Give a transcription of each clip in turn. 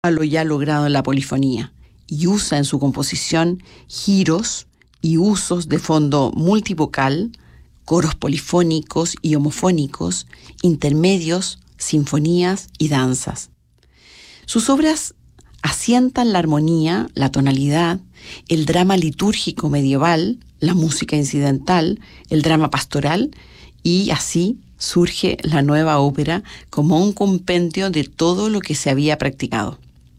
a lo ya logrado en la polifonía y usa en su composición giros y usos de fondo multivocal, coros polifónicos y homofónicos, intermedios, sinfonías y danzas. Sus obras asientan la armonía, la tonalidad, el drama litúrgico medieval, la música incidental, el drama pastoral, y así surge la nueva ópera como un compendio de todo lo que se había practicado.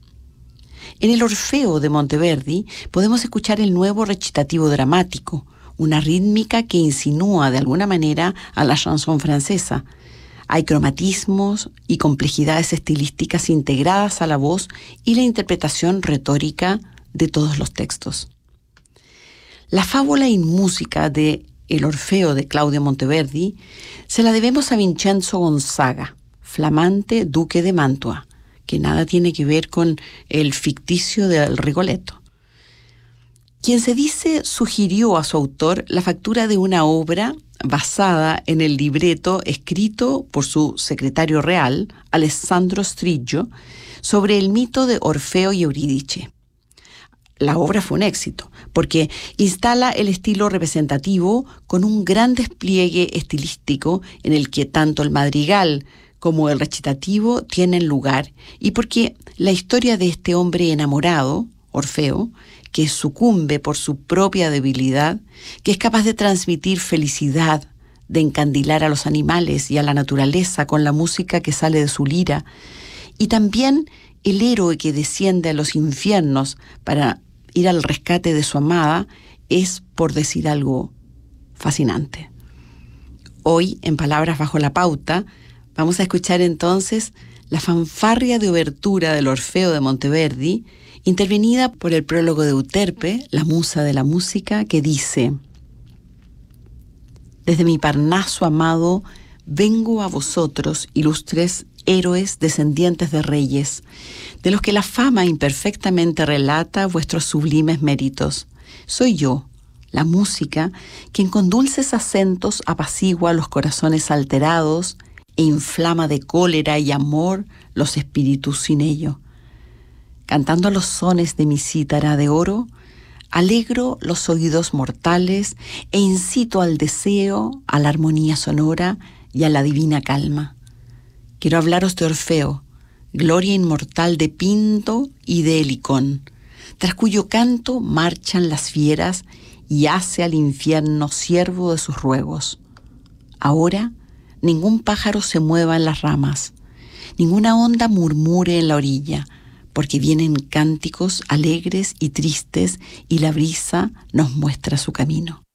En el Orfeo de Monteverdi podemos escuchar el nuevo recitativo dramático, una rítmica que insinúa de alguna manera a la chanson francesa. Hay cromatismos y complejidades estilísticas integradas a la voz y la interpretación retórica de todos los textos. La fábula y música de El Orfeo de Claudio Monteverdi se la debemos a Vincenzo Gonzaga, flamante duque de Mantua, que nada tiene que ver con el ficticio del Rigoletto, quien se dice sugirió a su autor la factura de una obra basada en el libreto escrito por su secretario real, Alessandro Strillo, sobre el mito de Orfeo y Eurídice. La obra fue un éxito, porque instala el estilo representativo con un gran despliegue estilístico en el que tanto el madrigal como el recitativo tienen lugar, y porque la historia de este hombre enamorado, Orfeo, que sucumbe por su propia debilidad, que es capaz de transmitir felicidad, de encandilar a los animales y a la naturaleza con la música que sale de su lira, y también el héroe que desciende a los infiernos para ir al rescate de su amada, es, por decir algo, fascinante. Hoy, en Palabras bajo la pauta, vamos a escuchar entonces la fanfarria de obertura del Orfeo de Monteverdi, intervenida por el prólogo de Euterpe, la musa de la música, que dice: Desde mi Parnaso amado vengo a vosotros, ilustres héroes descendientes de reyes, de los que la fama imperfectamente relata vuestros sublimes méritos. Soy yo, la música, quien con dulces acentos apacigua los corazones alterados e inflama de cólera y amor los espíritus sin ello. Cantando los sones de mi cítara de oro, alegro los oídos mortales e incito al deseo, a la armonía sonora y a la divina calma. Quiero hablaros de Orfeo, gloria inmortal de Pinto y de Helicón, tras cuyo canto marchan las fieras y hace al infierno siervo de sus ruegos. Ahora ningún pájaro se mueva en las ramas, ninguna onda murmure en la orilla, porque vienen cánticos alegres y tristes y la brisa nos muestra su camino.